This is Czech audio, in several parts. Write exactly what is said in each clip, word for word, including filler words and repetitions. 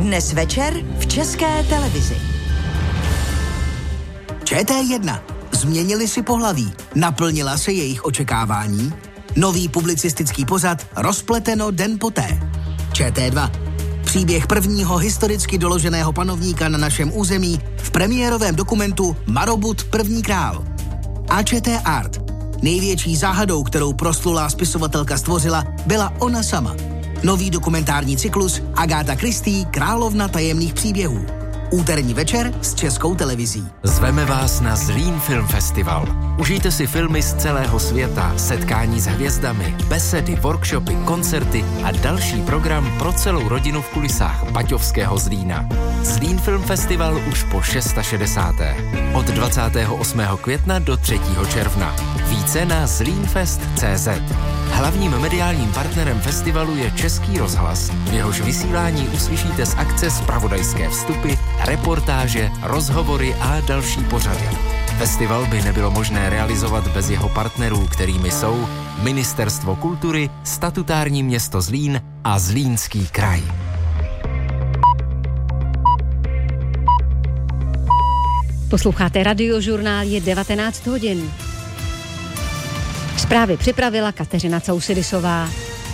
Dnes večer v České televizi. Č T jedna. Změnili si pohlaví. Naplnila se jejich očekávání? Nový publicistický pořad Rozpleteno den poté. Č T dva. Příběh prvního historicky doloženého panovníka na našem území v premiérovém dokumentu Marobud první král. A Č T Art. Největší záhadou, kterou proslulá spisovatelka stvořila, byla ona sama. Nový dokumentární cyklus Agáta Christie, Královna tajemných příběhů. Úterní večer s Českou televizí. Zveme vás na Zlín Film Festival. Užijte si filmy z celého světa, setkání s hvězdami, besedy, workshopy, koncerty a další program pro celou rodinu v kulisách Baťovského Zlína. Zlín Film Festival už po šedesáté šesté Od dvacátého osmého května do třetího června. Více na zlínfest tečka cé zet. Hlavním mediálním partnerem festivalu je Český rozhlas. V jehož vysílání uslyšíte z akce zpravodajské vstupy, reportáže, rozhovory a další pořady. Festival by nebylo možné realizovat bez jeho partnerů, kterými jsou Ministerstvo kultury, statutární město Zlín a Zlínský kraj. Posloucháte Radiožurnál, je devatenáct hodin. Zprávy připravila Kateřina Cousidisová.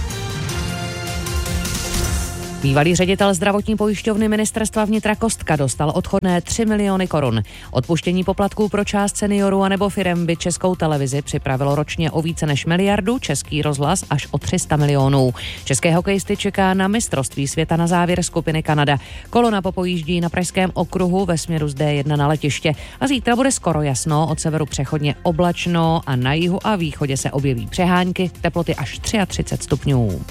Bývalý ředitel zdravotní pojišťovny Ministerstva vnitra Kostka dostal odchodné tři miliony korun. Odpuštění poplatků pro část seniorů anebo firem by Českou televizi připravilo ročně o více než miliardu, Český rozhlas až o tři sta milionů. České hokejisty čeká na mistrovství světa na závěr skupiny Kanada. Kolona popojíždí na Pražském okruhu ve směru z D jedna na letiště a zítra bude skoro jasno, od severu přechodně oblačno a na jihu a východě se objeví přehánky, teploty až třicet tři stupňů.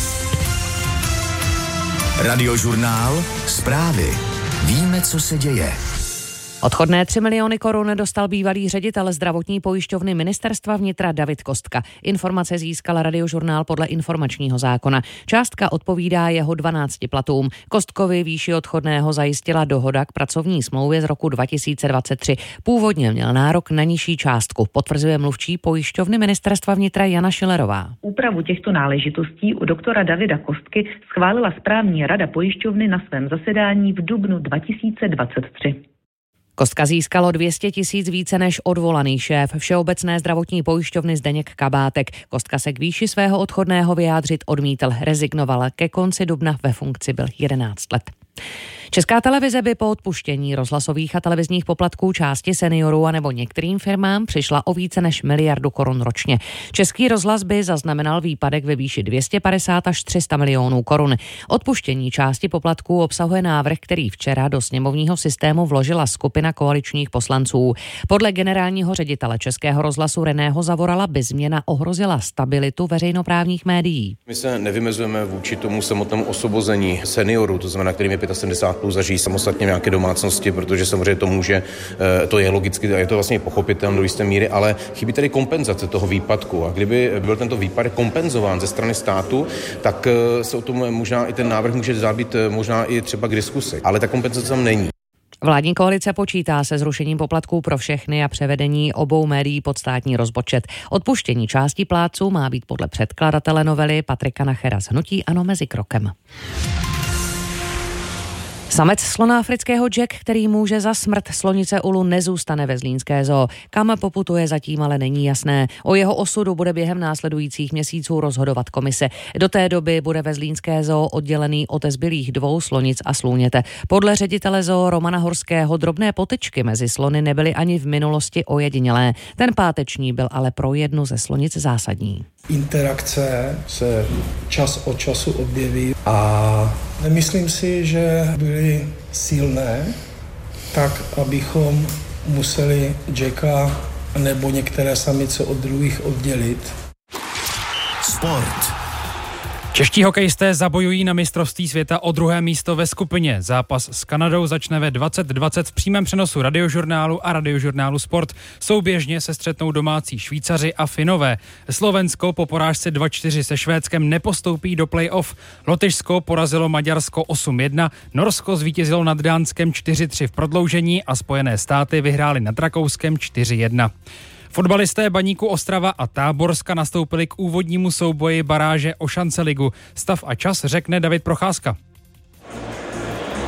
Radiožurnál, zprávy. Víme, co se děje. Odchodné tři miliony korun dostal bývalý ředitel zdravotní pojišťovny Ministerstva vnitra David Kostka. Informace získal Radiožurnál podle informačního zákona. Částka odpovídá jeho dvanácti platům. Kostkovi výši odchodného zajistila dohoda k pracovní smlouvě z roku dva tisíce dvacet tři. Původně měl nárok na nižší částku, potvrzuje mluvčí pojišťovny Ministerstva vnitra Jana Šilerová. Úpravu těchto náležitostí u doktora Davida Kostky schválila správní rada pojišťovny na svém zasedání v dubnu dva tisíce dvacet tři. Kostka získalo dvě stě tisíc více než odvolaný šéf Všeobecné zdravotní pojišťovny Zdeněk Kabátek. Kostka se k výši svého odchodného vyjádřit odmítl, rezignoval. Ke konci dubna ve funkci byl jedenáct let. Česká televize by po odpuštění rozhlasových a televizních poplatků části seniorů anebo některým firmám přišla o více než miliardu korun ročně. Český rozhlas by zaznamenal výpadek ve výši dvě stě padesát až tři sta milionů korun. Odpuštění části poplatků obsahuje návrh, který včera do sněmovního systému vložila skupina koaličních poslanců. Podle generálního ředitele Českého rozhlasu Reného Zavorala by změna ohrozila stabilitu veřejnoprávních médií. My se nevymezujeme vůči tomu samotnému osvobození seniorů, to znamená, kterým je sedmdesát pět plus, zažijí samostatně v nějaké domácnosti, protože samozřejmě to může, to je logicky, a je to vlastně pochopitelné do jisté míry, ale chybí tady kompenzace toho výpadku. A kdyby byl tento výpadek kompenzován ze strany státu, tak se o tom možná i ten návrh může zábít možná i třeba k diskusi. Ale ta kompenzace tam není. Vládní koalice počítá se zrušením poplatků pro všechny a převedení obou médií pod státní rozpočet. Odpuštění části plátců má být podle předkladatele novely Patrika Nachera z hnutí ANO mezi krokem. Samec slona afrického Jack, který může za smrt slonice Ulu, nezůstane ve zlínské zoo. Kam poputuje, zatím ale není jasné. O jeho osudu bude během následujících měsíců rozhodovat komise. Do té doby bude ve zlínské zoo oddělený od zbylých dvou slonic a slůněte. Podle ředitele zoo Romana Horského drobné potyčky mezi slony nebyly ani v minulosti ojedinělé. Ten páteční byl ale pro jednu ze slonic zásadní. Interakce se čas od času objeví a nemyslím si, že byly silné, tak abychom museli Jacka nebo některé samice od druhých oddělit. Sport. Čeští hokejisté zabojují na mistrovství světa o druhé místo ve skupině. Zápas s Kanadou začne ve dvacet dvacet v přímém přenosu Radiožurnálu a Radiožurnálu Sport. Souběžně se střetnou domácí Švýcaři a Finové. Slovensko po porážce dva čtyři se Švédskem nepostoupí do play-off. Lotyšsko porazilo Maďarsko osm jedna, Norsko zvítězilo nad Dánskem čtyři tři v prodloužení a Spojené státy vyhrály nad Rakouskem čtyři jedna. Fotbalisté Baníku Ostrava a Táborska nastoupili k úvodnímu souboji baráže o šance ligu. Stav a čas řekne David Procházka.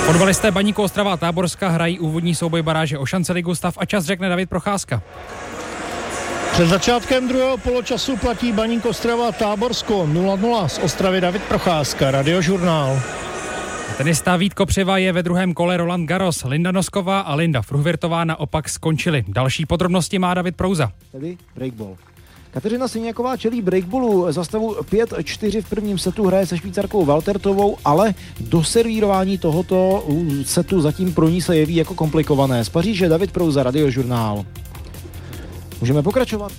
Fotbalisté Baníku Ostrava a Táborska hrají úvodní souboj baráže o šanceligu, stav a čas řekne David Procházka. Před začátkem druhého poločasu platí Baník Ostrava Táborsko nula nula, z Ostravy David Procházka, Radiožurnál. Tenista Vít Kopřiva je ve druhém kole Roland Garros. Linda Nosková a Linda Fruhvirtová naopak skončily. Další podrobnosti má David Prouza. Tedy breakball. Kateřina Syňáková čelí breakballu za stavu pět čtyři v prvním setu, hraje se Švýcarkou Valtertovou, ale do servírování tohoto setu zatím pro ní se jeví jako komplikované. Z Paříže David Prouza, Radiožurnál. Můžeme pokračovat.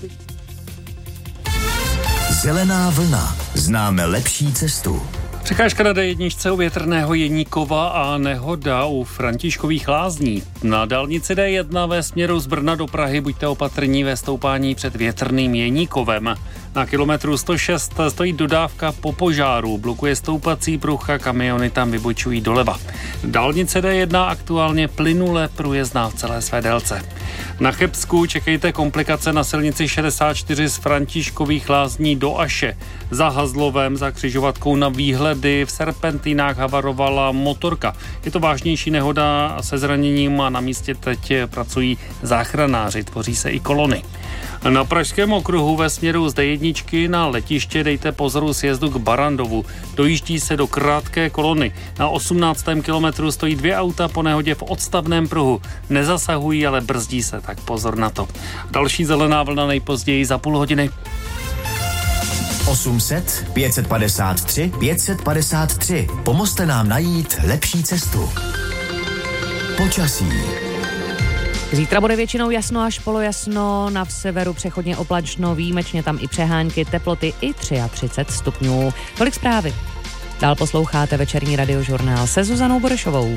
Zelená vlna. Známe lepší cestu. Překážka na dé jedna u Větrného Jeníkova a nehoda u Františkových Lázní. Na dálnici dé jedna ve směru z Brna do Prahy buďte opatrní ve stoupání před Větrným Jeníkovem. Na kilometru sto šest stojí dodávka po požáru, blokuje stoupací pruh a kamiony tam vybočují doleva. Dálnice dé jedna aktuálně plynule průjezdná v celé své délce. Na Chebsku čekejte komplikace na silnici šedesát čtyři z Františkových Lázní do Aše. Za Hazlovem, za křižovatkou na Výhledy v serpentínách havarovala motorka. Je to vážnější nehoda se zraněním a na místě teď pracují záchranáři, tvoří se i kolony. Na Pražském okruhu ve směru z dé jedna na letiště dejte pozoru sjezdu k Barandovu. Dojíždí se do krátké kolony. Na osmnáctém kilometru stojí dvě auta po nehodě v odstavném pruhu. Nezasahují, ale brzdí se, tak pozor na to. Další zelená vlna nejpozději za půl hodiny. osm set pět set padesát tři pět set padesát tři. Pomozte nám najít lepší cestu. Počasí. Zítra bude většinou jasno až polojasno, na severu přechodně oblačno, výjimečně tam i přehánky, teploty i třicet tři stupňů. Tolik zprávy. Dál posloucháte večerní Radiožurnál se Zuzanou Borešovou.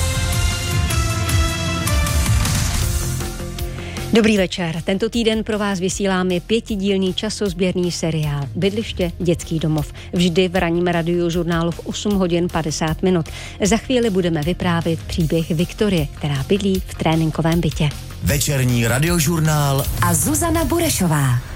Dobrý večer. Tento týden pro vás vysíláme pětidílný časozběrný seriál Bydliště, dětský domov. Vždy v ranním Radiožurnálu v osm hodin padesát minut. Za chvíli budeme vyprávět příběh Viktorie, která bydlí v tréninkovém bytě. Večerní Radiožurnál a Zuzana Burešová.